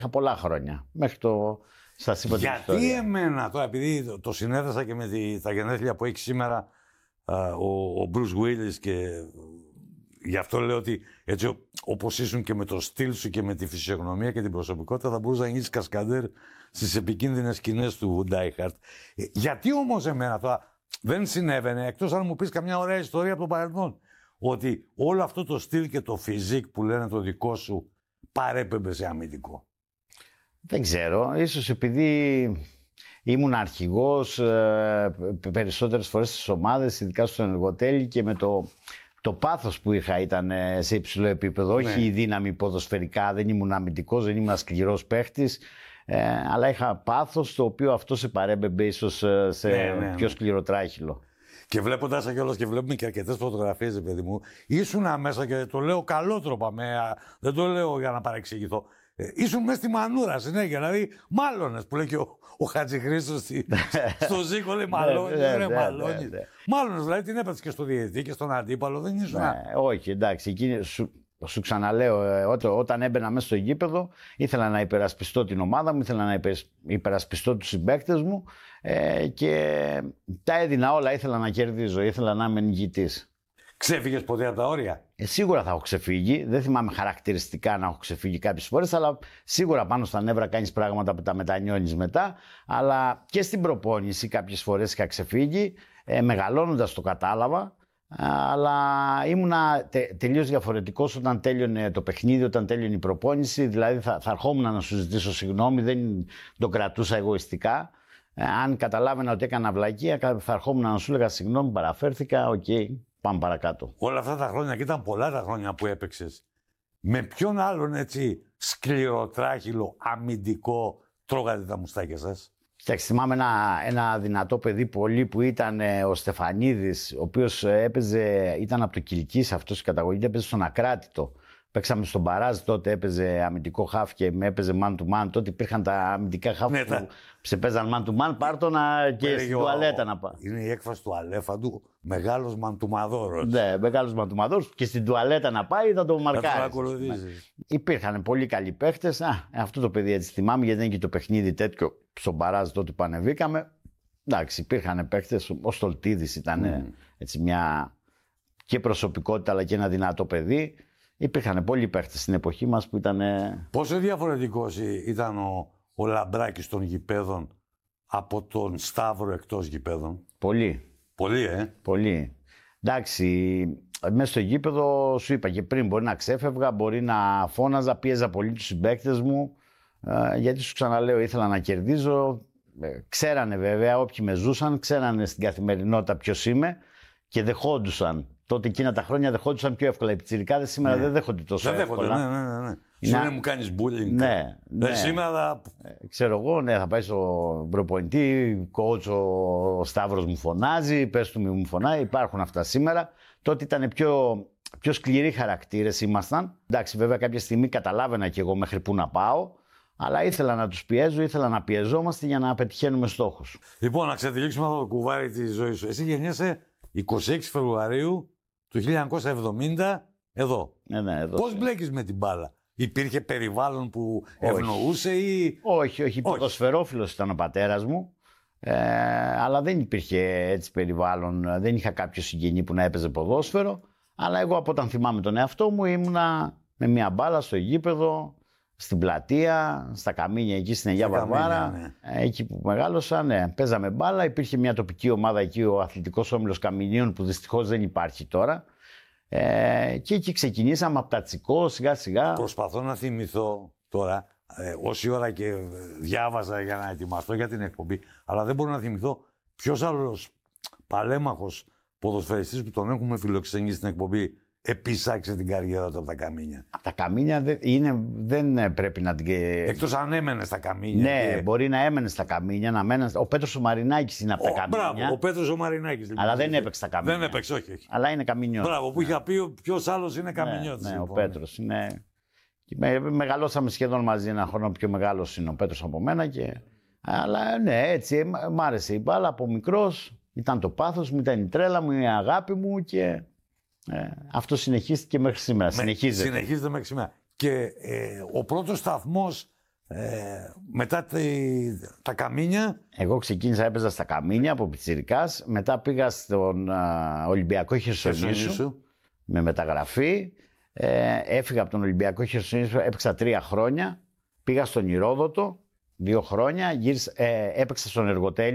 Είχα πολλά χρόνια. Μέχρι το. Σας είπα την ιστορία. Γιατί εμένα τώρα, επειδή το συνέδεσα και με τα γενέθλια που έχει σήμερα ο Bruce Willis και γι' αυτό λέω ότι έτσι όπως ήσουν και με το στυλ σου και με τη φυσιογνωμία και την προσωπικότητα θα μπορούσε να γίνεις κασκαντέρ στις επικίνδυνες σκηνές του Die Hard. Γιατί όμως εμένα τώρα δεν συνέβαινε, εκτός αν μου πεις καμιά ωραία ιστορία από το παρελθόν, ότι όλο αυτό το στυλ και το φιζίκ που λένε το δικό σου παρέπεμπε σε αμυντικό. Δεν ξέρω, ίσως επειδή ήμουν αρχηγός περισσότερες φορές στις ομάδες, ειδικά στο εργοτέλη, και με το πάθος που είχα ήταν σε υψηλό επίπεδο, Ναι. όχι η δύναμη ποδοσφαιρικά, δεν ήμουν αμυντικός, δεν ήμουν σκληρός παίχτης, αλλά είχα πάθος το οποίο αυτό σε παρέμπεμπε ίσως σε πιο σκληροτράχυλο. Και βλέποντας κιόλας και βλέπουμε και αρκετές φωτογραφίες, παιδί μου, ήσουν μέσα και το λέω καλότροπα, δεν το λέω για να παρεξηγηθώ. Ήσουν μέσα στη μανούρα συνέχεια, δηλαδή μάλωνες που λέει και ο Χατζηχρήστος στο Ζήκο, λέει μαλώνεις, μαλώνεις. Μάλωνες, δηλαδή την έπαιξες και στο διαιτητή και στον αντίπαλο, δεν ήσουν. Όχι, εντάξει, εκείνη, σου ξαναλέω, όταν έμπαινα μέσα στο γήπεδο, ήθελα να υπερασπιστώ την ομάδα μου, ήθελα να υπερασπιστώ τους συμπαίκτες μου και τα έδινα όλα, ήθελα να κερδίζω, ήθελα να είμαι νικητής. Ξέφυγες ποτέ από τα όρια? Σίγουρα θα έχω ξεφύγει. Δεν θυμάμαι χαρακτηριστικά να έχω ξεφύγει κάποιες φορές, αλλά σίγουρα πάνω στα νεύρα κάνεις πράγματα που τα μετανιώνεις μετά. Αλλά και στην προπόνηση κάποιες φορές είχα ξεφύγει. Μεγαλώνοντας το κατάλαβα. Αλλά ήμουνα τελείως διαφορετικός όταν τέλειωνε το παιχνίδι, όταν τέλειωνε η προπόνηση. Δηλαδή θα ερχόμουν να σου ζητήσω συγγνώμη, δεν το κρατούσα εγωιστικά. Αν καταλάβαινα ότι έκανα βλακεία, θα ερχόμουν να σου έλεγα συγγνώμη, παραφέρθηκα, οκ. Πάμε παρακάτω. Όλα αυτά τα χρόνια, και ήταν πολλά τα χρόνια που έπαιξες, με ποιον άλλον έτσι σκληροτράχυλο, αμυντικό τρώγατε τα μουστάκια σας? Κοιτάξτε, θυμάμαι ένα δυνατό παιδί πολύ που ήταν ο Στεφανίδης, ο οποίος ήταν από το Κιλκής αυτός η καταγωγή, έπαιζε στον Ακράτητο. Παίξαμε στον Παράζ, τότε έπαιζε αμυντικό χαφ και με έπαιζε man to man. Τότε υπήρχαν τα αμυντικά χαφ που σε παίζαν man to man. Πάρ' το και στην τουαλέτα να πάει. Είναι η έκφραση του Αλέφαντου, μεγάλος μαντουμαδόρος. Ναι, μεγάλος μαντουμαδόρος και στην τουαλέτα να πάει θα το μαρκάρει. Ναι. Υπήρχαν πολύ καλοί παίχτες. Αυτό το παιδί έτσι θυμάμαι, γιατί είναι και το παιχνίδι τέτοιο στον Παράζ τότε που ανεβήκαμε. Εντάξει, υπήρχαν παίχτες. Ο Στολτίδης ήταν έτσι μια και προσωπικότητα αλλά και ένα δυνατό παιδί. Υπήρχαν πολλοί παίχτες στην εποχή μας που ήταν. Πόσο διαφορετικός ήταν ο Λαμπράκης των γηπέδων από τον Σταύρο εκτός γηπέδων? Πολύ. Πολύ, Πολύ. Εντάξει, μέσα στο γήπεδο σου είπα και πριν, μπορεί να ξέφευγα, μπορεί να φώναζα, πίεζα πολύ τους συμπαίκτες μου, γιατί σου ξαναλέω ήθελα να κερδίζω. Ξέρανε βέβαια, όποιοι με ζούσαν, ξέρανε στην καθημερινότητα ποιος είμαι και δεχόντουσαν. Τότε εκείνα τα χρόνια δεχόντουσαν πιο εύκολα. Οι πιτσιρικάδες σήμερα δεν δέχονται τόσο εύκολα. Ναι. Σου λέει μου κάνεις bullying. Ναι. Σήμερα ξέρω εγώ, θα πάει στον προπονητή, coach, ο Σταύρος μου φωνάζει, πες του μου φωνάζει. Υπάρχουν αυτά σήμερα. Τότε ήταν πιο σκληροί χαρακτήρες ήμασταν. Εντάξει, βέβαια κάποια στιγμή καταλάβαινα κι εγώ μέχρι πού να πάω. Αλλά ήθελα να τους πιέζω, ήθελα να πιεζόμαστε για να πετυχαίνουμε στόχους. Λοιπόν, να ξετυλίξουμε αυτό το κουβάρι της ζωής σου. Εσύ γεννιέσαι 26 Φεβρουαρίου του 1970 εδώ. Ναι, εδώ. Πώς μπλέκεις με την μπάλα? Υπήρχε περιβάλλον που ευνοούσε ή... Όχι. Ποδοσφαιρόφιλος ήταν ο πατέρας μου. Αλλά δεν υπήρχε έτσι περιβάλλον. Δεν είχα κάποιο συγγενή που να έπαιζε ποδόσφαιρο. Αλλά εγώ από όταν θυμάμαι τον εαυτό μου ήμουνα με μια μπάλα στο γήπεδο, στην πλατεία, στα Καμίνια εκεί στην Αγία Βαρβάρα. Ναι. Εκεί που μεγάλωσα, ναι. Παίζαμε μπάλα. Υπήρχε μια τοπική ομάδα εκεί, ο Αθλητικός Όμιλος Καμινίων, που δυστυχώς δεν υπάρχει τώρα. Και εκεί ξεκινήσαμε από τα Τσικό, σιγά σιγά. Προσπαθώ να θυμηθώ τώρα, όση ώρα και διάβαζα για να ετοιμαστώ για την εκπομπή, αλλά δεν μπορώ να θυμηθώ ποιος άλλος παλέμαχος ποδοσφαιριστής που τον έχουμε φιλοξενήσει στην εκπομπή επισάξε την καριέρα του από τα Καμίνια. Από τα Καμίνια δεν πρέπει να την... Εκτός αν έμενε στα Καμίνια. Ναι, μπορεί να έμενε στα Καμίνια, να μένει. Ο Πέτρος ο Μαρινάκης είναι από τα Καμίνια. Μπράβο, ο Πέτρος ο Μαρινάκης. Λοιπόν, αλλά δεν έπαιξε στα Καμίνια. Δεν έπαιξε, όχι. Αλλά είναι Καμινιός. Μπράβο, που είχα πει ποιος άλλος είναι Καμινιώτης. Ναι, λοιπόν, ο Πέτρος είναι. Μεγαλώσαμε σχεδόν μαζί, ένα χρόνο πιο μεγάλος είναι ο Πέτρος από μένα. Αλλά ναι, έτσι μ' άρεσε η μπάλα από μικρός. Ήταν το πάθος μου, ήταν η τρέλα μου, η αγάπη μου και. Αυτό συνεχίστηκε μέχρι σήμερα. Συνεχίζεται μέχρι σήμερα. Και ο πρώτος σταθμός Μετά τα Καμίνια. Εγώ ξεκίνησα, έπαιζα στα Καμίνια από πιτσιρικάς. Μετά πήγα στον Ολυμπιακό Χερσονήσου με μεταγραφή. Έφυγα από τον Ολυμπιακό Χερσονήσου, έπαιξα 3 χρόνια. Πήγα στον Ηρόδοτο 2 χρόνια. Έπαιξα στον Εργοτέλη.